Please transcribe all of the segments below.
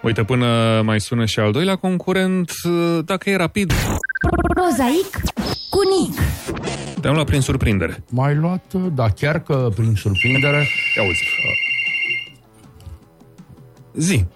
Uite, până mai sună și al doilea concurent, dacă e rapid... Prozaic cu Nic. Te-am luat prin surprindere. M-ai luat, da, chiar că prin surprindere. Ia uzi. Zi.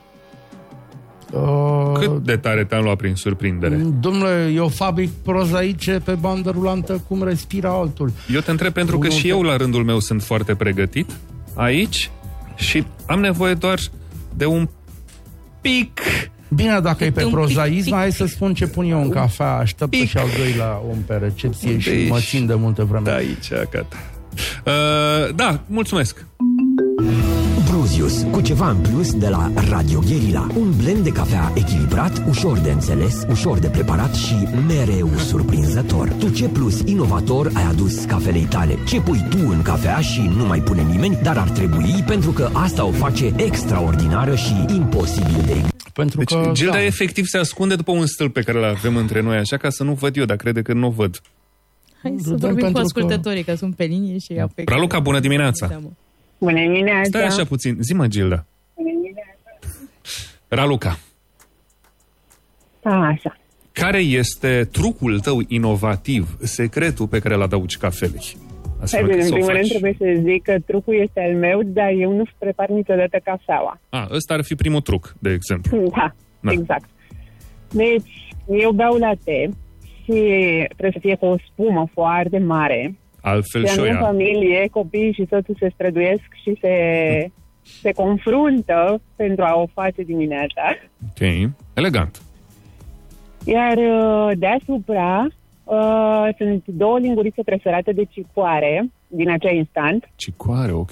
Cât de tare te-am luat prin surprindere? Domnule, eu fabric prozaice pe bandă rulantă cum respira altul. Eu te întreb pentru că și eu la rândul meu sunt foarte pregătit aici și am nevoie doar de un pic. Bine, dacă e pe prozaism, hai să spun ce pun eu în cafea. Aștept și al doilea om pe recepție și mă țin de multă vreme. Da, aici, gata. Da, mulțumesc. Bruzius, cu ceva în plus de la Radio Guerilla. Un blend de cafea echilibrat, ușor de înțeles, ușor de preparat și mereu surprinzător. Tu ce plus inovator ai adus cafelei tale? Ce pui tu în cafea și nu mai pune nimeni, dar ar trebui, pentru că asta o face extraordinară și imposibil de... Pentru deci, că, Gilda efectiv se ascunde după un stâlp pe care îl avem între noi, așa ca să nu văd eu, dar crede că nu văd. Hai să vorbim cu ascultătorii, că sunt pe linie și ia pe... Raluca, bună dimineața! Bună dimineața! Stai așa puțin, zi-mă, Gilda. Bună dimineața! Raluca. Așa. Care este trucul tău inovativ, secretul pe care îl adaugi cafelei? În primul rând trebuie să zic că trucul este al meu, dar eu nu prepar niciodată cafeaua. Ăsta ar fi primul truc, de exemplu. Da, exact. Deci, eu beau latte și trebuie să fie cu o spumă foarte mare. Altfel și în familie, copiii și soțul se străduiesc și se confruntă pentru a o face dimineața. Ok, elegant. Iar deasupra sunt 2 lingurițe presărate de cicoare din acea instant. Cicoare, ok.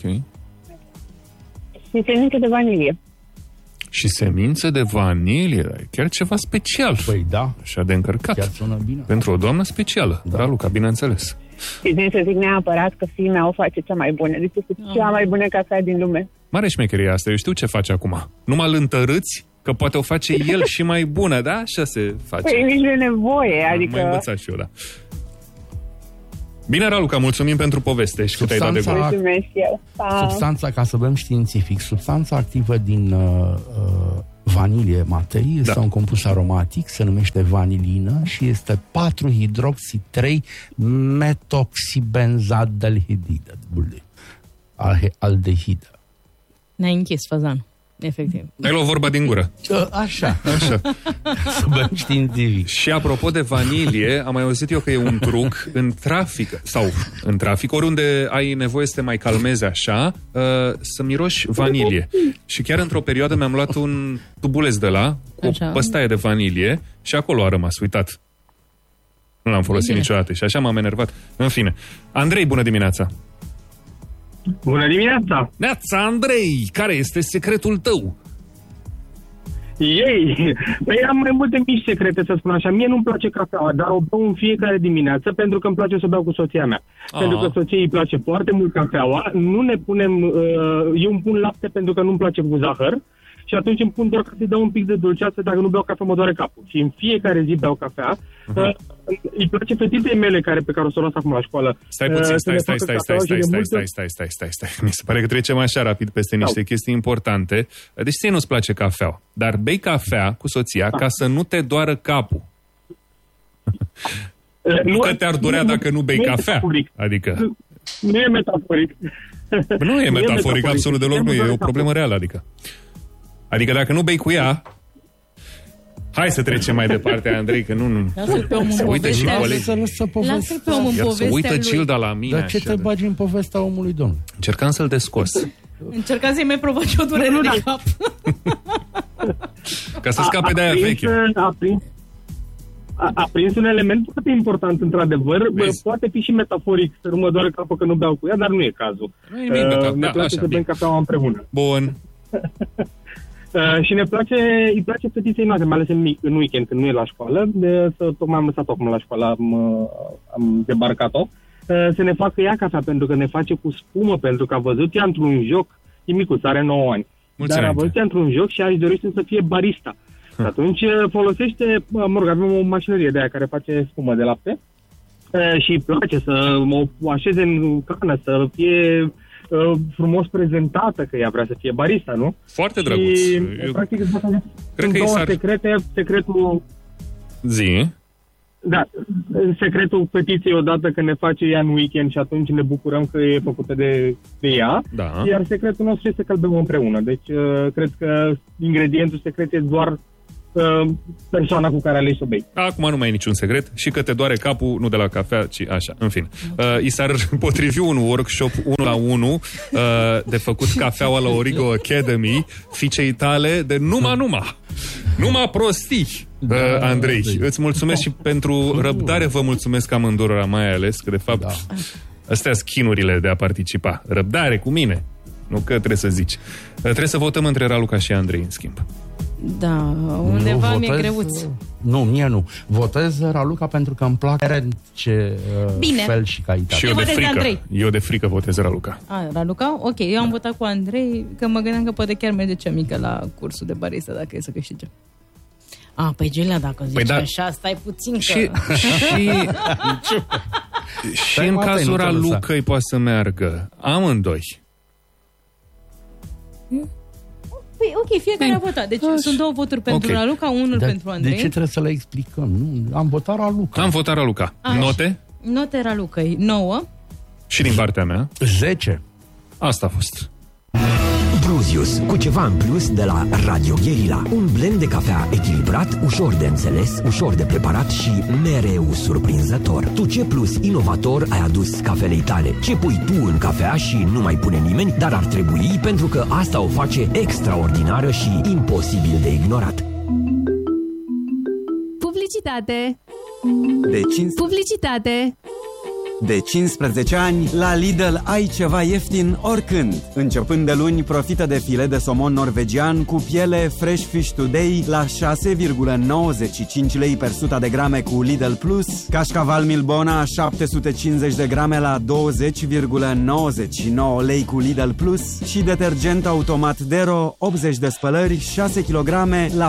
Și semințe de vanilie. Și semințe de vanilie, chiar ceva special. Păi da. Așa de încărcat. Chiar sună bine. Pentru o doamnă specială, da. Raluca, bineînțeles. Și din să zic neapărat că fiii mea o face cea mai bună. Deci este cea mai bună cafea din lume. Mare șmecherie asta, eu știu ce face acum. Numai îl întărâți că poate o face el și mai bună, da? Așa se face. Păi nici nu e nevoie, adică... Mai învățat și eu, da. Bine, Raluca, mulțumim pentru poveste și cât ai dat de gol. Mulțumesc eu. Substanța, ca să vedem științific, substanța activă din vanilie materie este un compus aromatic, se numește vanilină și este 4-hidroxibenzaldehidă. Ne-ai închis, Făzan. Efectiv. Ai luat vorba din gură. Așa. Să vedem științific. Și apropo de vanilie, am mai auzit eu că e un truc în trafic, oriunde ai nevoie să te mai calmezi așa, să miroși vanilie. Și chiar într-o perioadă mi-am luat un tubuleț de la cu o păstaie de vanilie și acolo a rămas uitat. Nu l-am folosit niciodată și așa m-am enervat. În fine. Andrei, bună dimineața! Bună dimineața! Neața, Andrei! Care este secretul tău? Păi am mai multe mici secrete, să spun așa. Mie nu-mi place cafeaua, dar o beau în fiecare dimineață pentru că îmi place să beau cu soția mea. Pentru că soției îi place foarte mult cafeaua. Nu ne punem... eu îmi pun lapte pentru că nu-mi place cu zahăr. Și atunci îmi pun doar ca să-i dau un pic de dulceață, dacă nu beau cafea mă doare capul. Și în fiecare zi beau cafea. Îi place fetitei mele pe care o să o las acum la școală. Stai puțin, stai. Mi se pare că trecem așa rapid peste niște chestii importante. Deci ție nu-ți place cafea, dar bei cafea cu soția ca să nu te doară capul. Nu că te-ar durea dacă nu bei cafea. Adică... Nu e metaforic. Nu e metaforic, absolut deloc nu e. E o problemă reală, Adică dacă nu bei cu ea... Hai să trecem mai departe, Andrei, că nu... Lasă-l pe omul în povestea lui. Lasă-l pe omul în povestea lui. Uită Gilda la mine. Dar ce te bagi în povestea omului, domnule? Încercam să-l descos. Încerca să-i mai provoci o durere de cap. Ca să scape de aia veche. A prins un element foarte important, într-adevăr. Poate fi și metaforic, să nu mă doare capul că nu beau cu ea, dar nu e cazul. Ne place să bem cafeaua împreună. Bun. Și îi place fetiței noastre, mai ales în weekend, când nu e la școală. Tocmai am lăsat-o acum la școală, am debarcat-o. Să ne facă ea cafea, pentru că ne face cu spumă, pentru că a văzut ea într-un joc, e micuț, are 9 ani. Dar a văzut ea într-un joc și își dorește să fie barista. Și atunci folosește, avem o mașinărie de aia care face spumă de lapte și îi place să o așeze în cană, să fie frumos prezentată, că ea vrea să fie barista, nu? Foarte drăguț. Practic, sunt două secrete. Secretul... Zi. Da, secretul fetiței odată că ne face ea în weekend și atunci ne bucurăm că e făcută de ea. Da. Iar secretul nostru este că îl bem împreună. Deci, cred că ingredientul secret e doar persoana cu care alegi să bei. Acum nu mai e niciun secret și că te doare capul, nu de la cafea, ci așa, în fine. I s-ar potrivi un workshop 1-1 de făcut cafeaua la Origo Academy, fiicei tale de numai prostii, Andrei. Îți mulțumesc și pentru răbdare, vă mulțumesc amândurora, mai ales, că de fapt astea sunt chinurile de a participa. Răbdare cu mine, nu că trebuie să zici. Trebuie să votăm între Raluca și Andrei, în schimb. Da, undeva mi-e greuț. Nu, mie nu. Votez Raluca pentru că îmi plac ce fel și calitate. Și eu de frică votez Raluca. Raluca? Ok, eu am votat cu Andrei, că mă gândeam că poate chiar merge cea mică la cursul de barista, dacă e să câștige. Păi Giulia, dacă zici așa, stai puțin că... Și în cazul Ralucăi poate să meargă amândoi. Păi ok, fiecare a votat. Deci sunt 2 voturi pentru Raluca, unul pentru Andrei. De ce trebuie să le explicăm? Nu, am votat Raluca. Note? Note Ralucăi 9. Și din partea mea 10. Asta a fost. Bruzius, cu ceva în plus de la Radio Guerilla. Un blend de cafea echilibrat, ușor de înțeles, ușor de preparat și mereu surprinzător. Tu ce plus inovator ai adus cafelei tale? Ce pui tu în cafea și nu mai pune nimeni, dar ar trebui, pentru că asta o face extraordinară și imposibil de ignorat. Publicitate! Publicitate! De 15 ani, la Lidl ai ceva ieftin oricând. Începând de luni, profită de filet de somon norvegian cu piele Fresh Fish Today la 6,95 lei per 100 de grame cu Lidl Plus, cașcaval Milbona 750 de grame la 20,99 lei cu Lidl Plus și detergent automat Dero 80 de spălări 6 kg la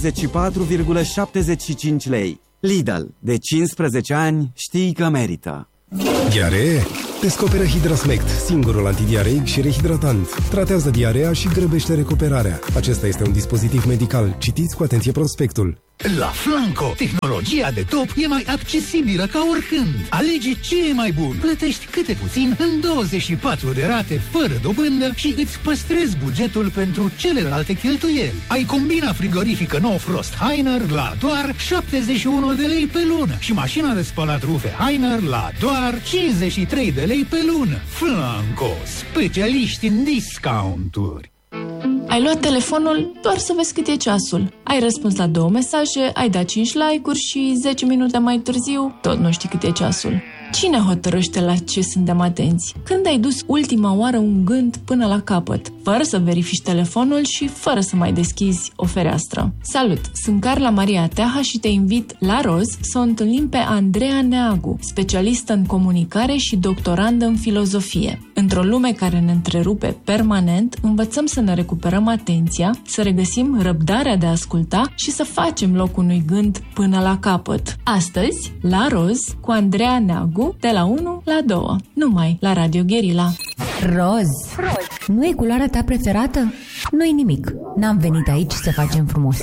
44,75 lei. Lidl, de 15 ani știi că merită. Diaree? Descoperă Hidrasmect, singurul antidiareic și rehidratant. Tratează diarea și grăbește recuperarea. Acesta este un dispozitiv medical. Citiți cu atenție prospectul. La Flanco, tehnologia de top e mai accesibilă ca oricând. Alege ce e mai bun. Plătești câte puțin în 24 de rate fără dobândă și îți păstrezi bugetul pentru celelalte cheltuieli. Ai combina frigorifică No Frost Heiner la doar 71 de lei pe lună și mașina de spălat rufe Heiner la doar 53 de lei pe lună. Flanco, specialiști în discounturi. Ai luat telefonul doar să vezi cât e ceasul. Ai răspuns la 2 mesaje, ai dat 5 like-uri și 10 minute mai târziu tot nu știi cât e ceasul. Cine hotărăște la ce suntem atenți? Când ai dus ultima oară un gând până la capăt, fără să verifici telefonul și fără să mai deschizi o fereastră? Salut! Sunt Carla Maria Teaha și te invit la Roz să o întâlnim pe Andreea Neagu, specialistă în comunicare și doctorandă în filozofie. Într-o lume care ne întrerupe permanent, învățăm să ne recuperăm atenția, să regăsim răbdarea de a asculta și să facem loc unui gând până la capăt. Astăzi, la Roz, cu Andreea Neagu, de la 1 la 2, numai la Radio Guerilla. Roz. Nu e culoarea ta preferată? Nu-i nimic. N-am venit aici să facem frumos.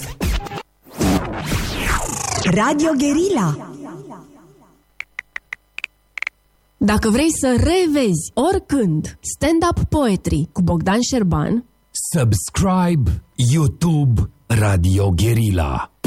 Radio Guerilla. Dacă vrei să revezi oricând stand-up poetry cu Bogdan Șerban, subscribe YouTube Radio Guerilla.